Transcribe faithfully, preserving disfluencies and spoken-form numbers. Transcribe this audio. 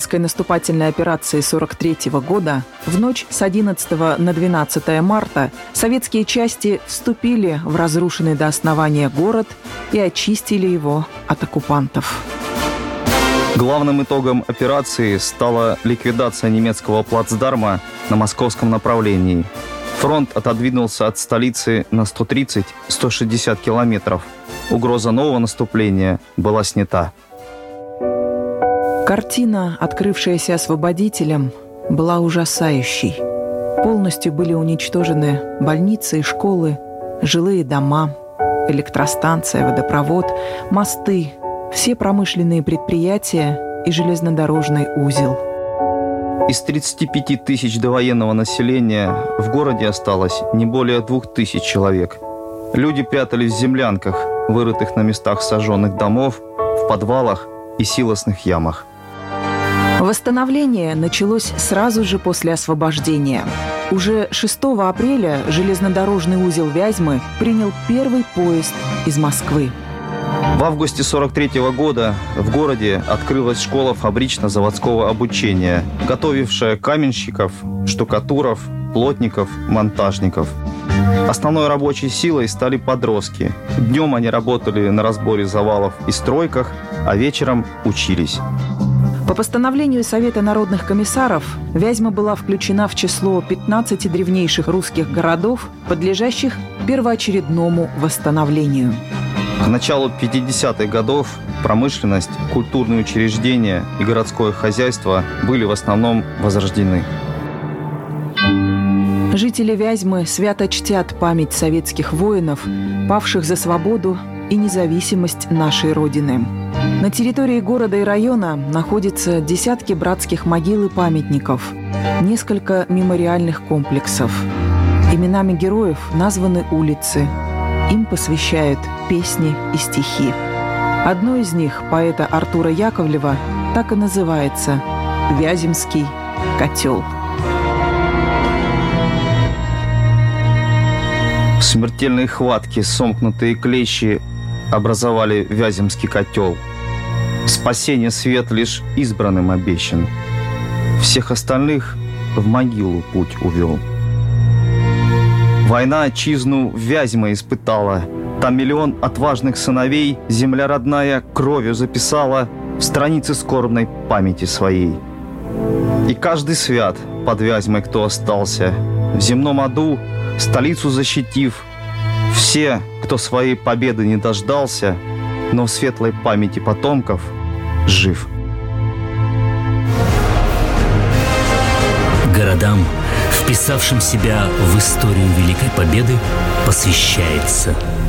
Военно-морской наступательной операции сорок третьего года в ночь с одиннадцатого на двенадцатое марта советские части вступили в разрушенный до основания город и очистили его от оккупантов. Главным итогом операции стала ликвидация немецкого плацдарма на московском направлении. Фронт отодвинулся от столицы на сто тридцать - сто шестьдесят километров. Угроза нового наступления была снята. Картина, открывшаяся освободителям, была ужасающей. Полностью были уничтожены больницы и школы, жилые дома, электростанция, водопровод, мосты, все промышленные предприятия и железнодорожный узел. Из тридцати пяти тысяч довоенного населения в городе осталось не более двух тысяч человек. Люди прятались в землянках, вырытых на местах сожженных домов, в подвалах и силосных ямах. Восстановление началось сразу же после освобождения. Уже шестого апреля железнодорожный узел Вязьмы принял первый поезд из Москвы. В августе сорок третьего года в городе открылась школа фабрично-заводского обучения, готовившая каменщиков, штукатуров, плотников, монтажников. Основной рабочей силой стали подростки. Днем они работали на разборе завалов и стройках, а вечером учились. По постановлению Совета народных комиссаров Вязьма была включена в число пятнадцати древнейших русских городов, подлежащих первоочередному восстановлению. К началу пятидесятых годов промышленность, культурные учреждения и городское хозяйство были в основном возрождены. Жители Вязьмы свято чтят память советских воинов, павших за свободу и независимость нашей Родины. На территории города и района находятся десятки братских могил и памятников, несколько мемориальных комплексов. Именами героев названы улицы. Им посвящают песни и стихи. Одно из них, поэта Артура Яковлева, так и называется «Вяземский котел». В смертельной хватке сомкнутые клещи образовали Вяземский котел. Спасение свет лишь избранным обещан. Всех остальных в могилу путь увел. Война отчизну Вязьма испытала. Там миллион отважных сыновей земля родная кровью записала в страницы скорбной памяти своей. И каждый свят под Вязьмой, кто остался, в земном аду, столицу защитив, все, кто своей победы не дождался, но в светлой памяти потомков жив. Городам, вписавшим себя в историю Великой Победы, посвящается